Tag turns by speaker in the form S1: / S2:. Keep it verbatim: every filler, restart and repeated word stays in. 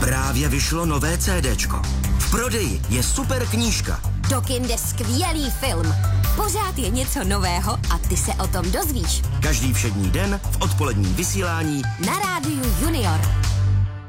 S1: Právě vyšlo nové CDčko. V prodeji je super knížka.
S2: Do kin jde skvělý film. Pořád je něco nového a ty se o tom dozvíš.
S1: Každý všední den v odpoledním vysílání
S2: na rádiu Junior.